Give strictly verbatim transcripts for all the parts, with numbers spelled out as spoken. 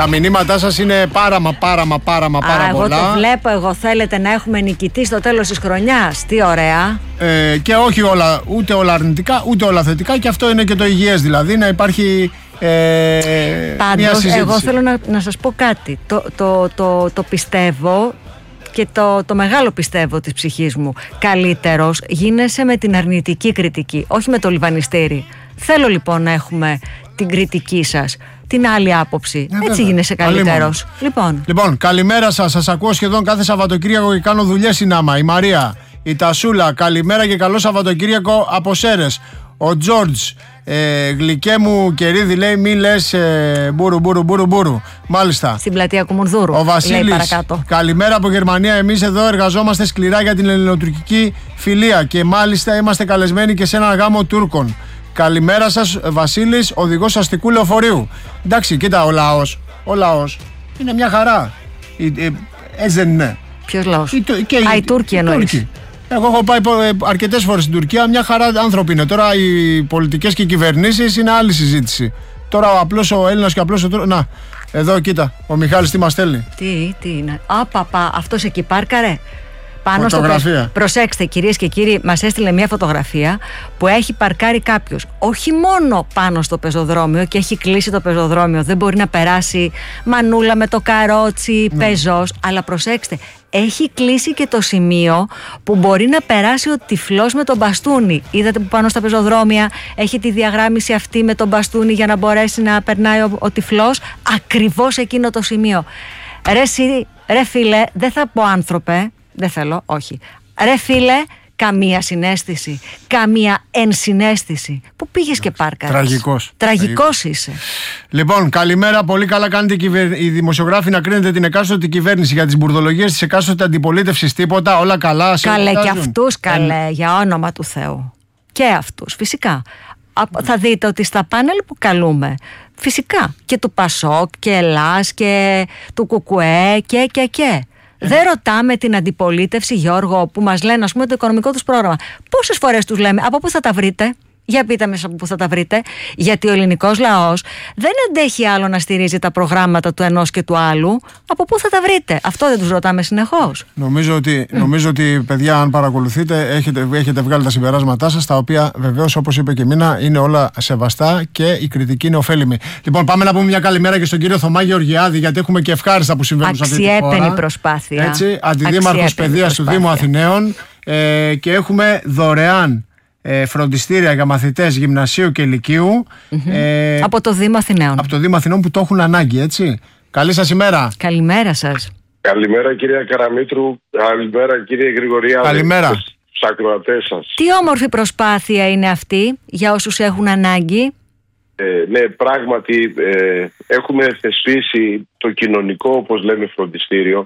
Τα μηνύματά σας είναι πάρα μα πάρα μα πάρα μα πάρα Α, πολλά. Εγώ το βλέπω, εγώ θέλετε να έχουμε νικητή στο τέλος της χρονιάς. Τι ωραία. Ε, και όχι όλα, ούτε όλα αρνητικά, ούτε όλα θετικά, και αυτό είναι και το υγιές, δηλαδή να υπάρχει ε, Πάντως, μια συζήτηση. εγώ θέλω να, να σας πω κάτι. Το, το, το, το πιστεύω και το, το μεγάλο πιστεύω της ψυχής μου. Καλύτερος γίνεσαι με την αρνητική κριτική, όχι με το λιβανιστήρι. Θέλω λοιπόν να έχουμε την κριτική σας, την άλλη άποψη. Ε, Έτσι βέβαια. γίνεσαι καλύτερος. Λοιπόν. λοιπόν, καλημέρα σας. Σας ακούω σχεδόν κάθε Σαββατοκύριακο και κάνω δουλειές στην Άμα. Η Μαρία, η Τασούλα, καλημέρα και καλό Σαββατοκύριακο από Σέρες. Ο Τζόρτζ, ε, γλυκέ μου κερίδι, λέει, μη λες ε, μπούρου μπούρου μπούρου μπούρου. Μάλιστα. Στην πλατεία Κουμουνδούρου. Ο Βασίλης, καλημέρα από Γερμανία. Εμείς εδώ εργαζόμαστε σκληρά για την ελληνοτουρκική φιλία και μάλιστα είμαστε καλεσμένοι και σε ένα γάμο Τούρκων. Καλημέρα σας, Βασίλης, οδηγός αστικού λεωφορείου. Εντάξει, κοίτα, ο λαός, ο λαός είναι μια χαρά. Ε, ε, έτσι δεν είναι? Ποιος λαός? Οι, και, Α, οι Τούρκοι εννοείς. Εγώ έχω πάει αρκετές φορές στην Τουρκία, μια χαρά άνθρωποι είναι. Τώρα οι πολιτικές και οι κυβερνήσεις είναι άλλη συζήτηση. Τώρα ο απλός ο Έλληνας και ο απλός ο Τούρκος. Να, εδώ κοίτα, ο Μιχάλης τι μας στέλνει. Τι, τι είναι? Α, παπά, αυτός εκεί πάρκαρε. Πάνω φωτογραφία. Στο... Προσέξτε, κυρίες και κύριοι, μας έστειλε μια φωτογραφία που έχει παρκάρει κάποιος όχι μόνο πάνω στο πεζοδρόμιο και έχει κλείσει το πεζοδρόμιο, δεν μπορεί να περάσει μανούλα με το καρότσι, ναι. πεζός, αλλά προσέξτε, έχει κλείσει και το σημείο που μπορεί να περάσει ο τυφλός με τον μπαστούνι. Είδατε που πάνω στα πεζοδρόμια έχει τη διαγράμμιση αυτή με τον μπαστούνι για να μπορέσει να περνάει ο, ο τυφλός, ακριβώς εκείνο το σημείο. Ρε, σι, ρε φίλε, δεν θα πω άνθρωπε, δεν θέλω, όχι. Ρε φίλε, καμία συναίσθηση, καμία ενσυναίσθηση. Πού πήγες και πάρκαρες? Τραγικός. Τραγικός είσαι. Λοιπόν, καλημέρα. Πολύ καλά κάνετε οι δημοσιογράφοι να κρίνετε την εκάστοτε κυβέρνηση για τις μπουρδολογίες της εκάστοτε αντιπολίτευσης. Τίποτα, όλα καλά. Καλέ, και αυτούς καλέ, για όνομα του Θεού. Και αυτούς, φυσικά. Θα δείτε ότι στα πάνελ που καλούμε, φυσικά, και του Πασόκ και Ελλάς και του Κουκουέ και και και. Δεν ρωτάμε την αντιπολίτευση, Γιώργο, που μας λένε, ας πούμε, το οικονομικό τους πρόγραμμα. Πόσες φορές τους λέμε, από πού θα τα βρείτε? Για πείτε με από πού θα τα βρείτε. Γιατί ο ελληνικός λαός δεν αντέχει άλλο να στηρίζει τα προγράμματα του ενός και του άλλου. Από πού θα τα βρείτε? Αυτό δεν τους ρωτάμε συνεχώς. Νομίζω ότι, mm. νομίζω ότι παιδιά, αν παρακολουθείτε, έχετε, έχετε βγάλει τα συμπεράσματά σας, τα οποία βεβαίως, όπως είπε και η Μίνα, είναι όλα σεβαστά και η κριτική είναι ωφέλιμη. Λοιπόν, πάμε να πούμε μια καλημέρα και στον κύριο Θωμά Γεωργιάδη, γιατί έχουμε και ευχάριστα που συμβαίνουν σε αυτή τη χώρα. Αξιέπαινη προσπάθεια. Έτσι, αντιδήμαρχος παιδείας του Δήμου Αθηναίων, ε, και έχουμε δωρεάν Ε, φροντιστήρια για μαθητές γυμνασίου και λυκείου. Mm-hmm. ε, από το Δήμο Αθηναίων. Από το Δήμο Αθηναίων που το έχουν ανάγκη, έτσι. Καλή σας ημέρα. Καλημέρα σας. Καλημέρα κυρία Καραμήτρου. Καλημέρα κύριε Γρηγοριάδη. Καλημέρα στους ακροατές σας. Τι όμορφη προσπάθεια είναι αυτή για όσους έχουν ανάγκη. Ε, ναι, πράγματι ε, έχουμε θεσπίσει το κοινωνικό, όπως λέμε, φροντιστήριο,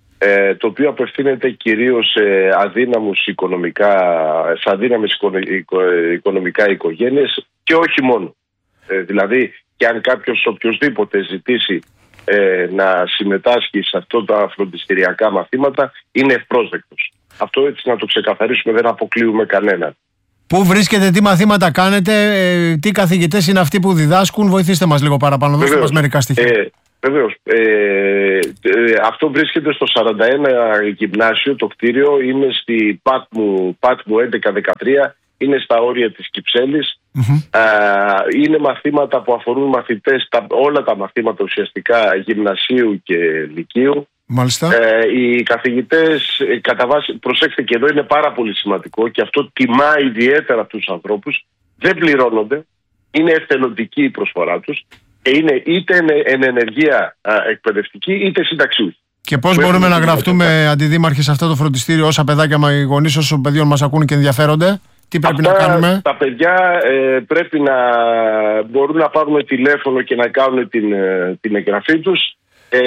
Ε, το οποίο απευθύνεται κυρίως σε αδύναμους οικονομικά, σε αδύναμες οικο, οικο, οικονομικά οικογένειες και όχι μόνο. Ε, δηλαδή, και αν κάποιος οποιοσδήποτε ζητήσει ε, να συμμετάσχει σε αυτά τα φροντιστηριακά μαθήματα, είναι ευπρόσδεκτος. Αυτό έτσι να το ξεκαθαρίσουμε, δεν αποκλείουμε κανέναν. Πού βρίσκετε, τι μαθήματα κάνετε, ε, τι καθηγητές είναι αυτοί που διδάσκουν? Βοηθήστε μας λίγο παραπάνω, δώστε μας μερικά στοιχεία. Ε, Βεβαίως. Ε, ε, αυτό βρίσκεται στο σαράντα ένα γυμνάσιο, το κτίριο. Είναι στη Πάτμου, Πάτμου έντεκα δεκατρία, είναι στα όρια της Κυψέλης. Mm-hmm. Ε, είναι μαθήματα που αφορούν μαθητές, τα, όλα τα μαθήματα ουσιαστικά γυμνασίου και λυκείου. Μάλιστα. Ε, οι καθηγητές, ε, κατά βάση, προσέξτε και εδώ είναι πάρα πολύ σημαντικό και αυτό τιμά ιδιαίτερα τους ανθρώπους, δεν πληρώνονται, είναι εθελοντική η προσφορά τους. Είναι είτε εν ενεργεία α, εκπαιδευτική είτε συνταξιούχη. Και πώς μπορούμε να γραφτούμε, αντιδήμαρχοι, σε αυτό το φροντιστήριο, όσα παιδάκια μα οι γονείς όσων παιδιών μας ακούν και ενδιαφέρονται? Τι πρέπει Αυτά, να κάνουμε? Τα παιδιά ε, πρέπει να μπορούν να πάρουν τηλέφωνο και να κάνουν την, την εγγραφή τους ε,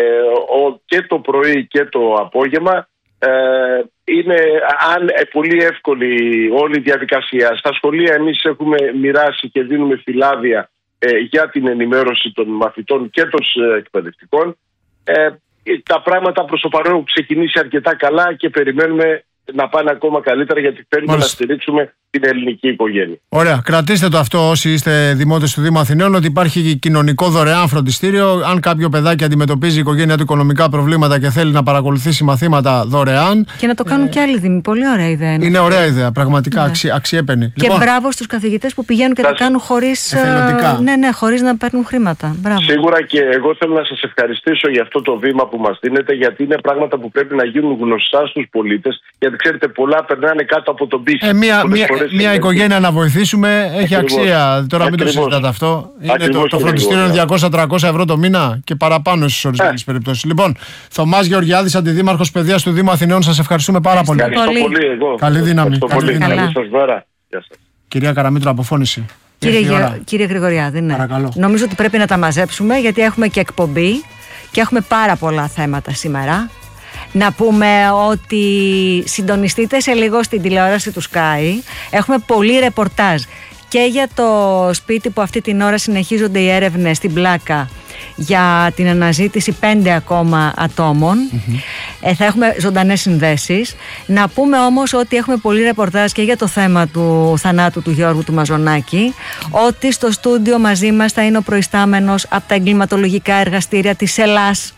ο, και το πρωί και το απόγευμα. Ε, είναι αν, ε, πολύ εύκολη όλη η διαδικασία. Στα σχολεία εμείς έχουμε μοιράσει και δίνουμε φυλάδια Ε, για την ενημέρωση των μαθητών και των ε, εκπαιδευτικών. Ε, τα πράγματα προς το παρόν έχουν ξεκινήσει αρκετά καλά και περιμένουμε να πάνε ακόμα καλύτερα, γιατί θέλουμε Μάλιστα. να στηρίξουμε την ελληνική οικογένεια. Ωραία. Κρατήστε το αυτό όσοι είστε δημότες του Δήμου Αθηναίων, ότι υπάρχει κοινωνικό δωρεάν φροντιστήριο. Αν κάποιο παιδάκι αντιμετωπίζει η οικογένεια του οικονομικά προβλήματα και θέλει να παρακολουθήσει μαθήματα δωρεάν. Και να το κάνουν ε... και άλλοι δήμοι. Πολύ ωραία ιδέα. Είναι, είναι ωραία ιδέα. Πραγματικά ναι. αξι, αξιέπαινη. Και λοιπόν, μπράβο στους καθηγητές που πηγαίνουν και θα... το κάνουν χωρίς, ναι, ναι, χωρίς να παίρνουν χρήματα. Μπράβο. Σίγουρα, και εγώ θέλω να σας ευχαριστήσω για αυτό το βήμα που μας δίνετε, γιατί είναι πράγματα που πρέπει να γίνουν γνωστά στους πολίτες. Γιατί ξέρετε, πολλά περνάνε κάτω από τον πύχη. Ε, μία, μία, μία οικογένεια να βοηθήσουμε έχει ακριβώς αξία. Τώρα ακριβώς. Μην το συζητάτε αυτό. Είναι το, το φροντιστήριο είναι διακόσια με τριακόσια ευρώ το μήνα και παραπάνω στις ορισμένες περιπτώσεις. Λοιπόν, Θωμάς Γεωργιάδης, Αντιδήμαρχος Παιδείας του Δήμου Αθηναίων, σας ευχαριστούμε πάρα πολύ. Ευχαριστώ πολύ. Εγώ. Καλή δύναμη. Καλή δύναμη. Καλή σας μέρα. Γεια σας. Κυρία Καραμήτρου, αποφώνηση. Κύριε, Γε... Κύριε Γρηγοριάδη, ναι. Νομίζω ότι πρέπει να τα μαζέψουμε, γιατί έχουμε και εκπομπή και έχουμε πάρα πολλά θέματα σήμερα. Να πούμε ότι συντονιστείτε σε λίγο στην τηλεόραση του Sky. Έχουμε πολλή ρεπορτάζ και για το σπίτι που αυτή την ώρα συνεχίζονται οι έρευνες στην Πλάκα για την αναζήτηση πέντε ακόμα ατόμων. Mm-hmm. ε, θα έχουμε ζωντανές συνδέσεις. Να πούμε όμως ότι έχουμε πολλή ρεπορτάζ και για το θέμα του θανάτου του Γιώργου του Μαζονάκη, ότι στο στούντιο μαζί μας θα είναι ο προϊστάμενος από τα εγκληματολογικά εργαστήρια της Ελλάς,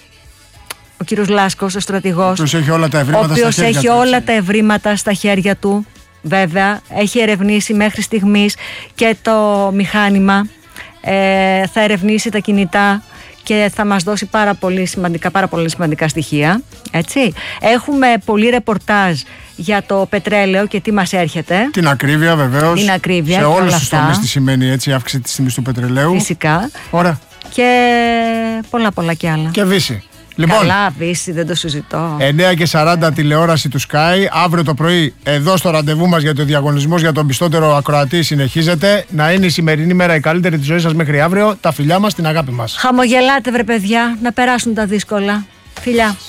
ο κύριος Λάσκος, ο στρατηγός, ο οποίος έχει όλα τα ευρήματα στα χέρια του. Βέβαια, έχει ερευνήσει μέχρι στιγμής και το μηχάνημα, ε, θα ερευνήσει τα κινητά και θα μας δώσει πάρα πολύ σημαντικά, πάρα πολύ σημαντικά στοιχεία. Έτσι. Έχουμε πολύ ρεπορτάζ για το πετρέλαιο και τι μας έρχεται. Την ακρίβεια, βεβαίως. Την ακρίβεια. Σε όλους τους τομείς τι σημαίνει έτσι, αύξηση της τιμής του πετρελαίου. Φυσικά. Ωραία. Και πολλά πολλά και άλλα. Και Βύση. Λοιπόν, καλά, Βύση, δεν το συζητώ. εννιά και σαράντα τηλεόραση του Sky. Αύριο το πρωί, εδώ στο ραντεβού μας για το διαγωνισμό για τον πιστότερο ακροατή συνεχίζεται. Να είναι η σημερινή μέρα η καλύτερη της ζωής σας μέχρι αύριο. Τα φιλιά μας, την αγάπη μας. Χαμογελάτε, βρε παιδιά, να περάσουν τα δύσκολα. Φιλιά.